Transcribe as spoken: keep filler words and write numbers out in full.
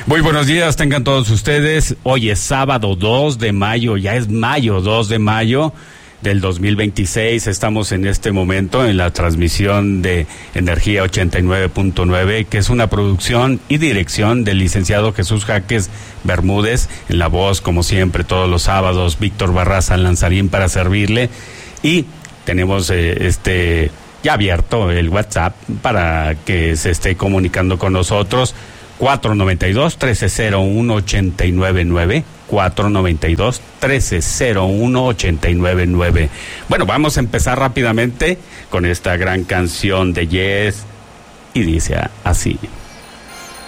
Muy buenos días, tengan todos ustedes. Hoy es sábado dos de mayo, ya es mayo, dos de mayo del dos mil veintiséis. Estamos en este momento en la transmisión de Energía ochenta y nueve punto nueve, que es una producción y dirección del licenciado Jesús Jaques Bermúdez. En la voz, como siempre, todos los sábados, Víctor Barraza Lanzarín para servirle. Y tenemos eh, este ya abierto el WhatsApp para que se esté comunicando con nosotros. cuatro noventa y dos, trece cero uno, ochenta y nueve nueve, cuatro noventa y dos, trece cero uno, ochenta y nueve nueve. Bueno, vamos a empezar rápidamente con esta gran canción de Yes y dice así.